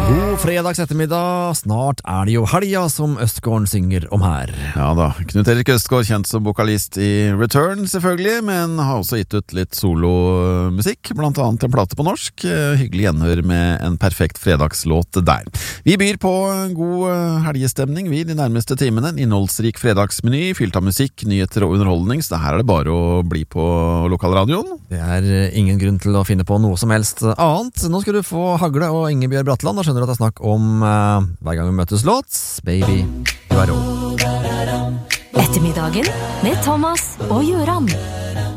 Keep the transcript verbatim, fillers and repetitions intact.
God fredags ettermiddag, snart er det jo helga som Østgården synger om her. Ja da, Knut Erik Østgaard, kjent som vokalist i Return selvfølgelig, men har også gitt ut litt solomusikk, blant annet en plate på norsk. Hyggelig gjenhør med en perfekt fredagslåt der. Vi byr på en god helgestemning, vi de nærmeste timene. En innholdsrik fredagsmeny, fylt av musikk, nyheter og underholdning, så her er det bare å bli på lokalradioen. Det er ingen grunn til å finne på noe som helst annet. Nå skal du få Hagle og Ingebjørg Bratland, og skjønner at det er snakk om uh, hver gang vi møtes låt, Baby, du er rå. Ettermiddagen med Thomas og Jøran.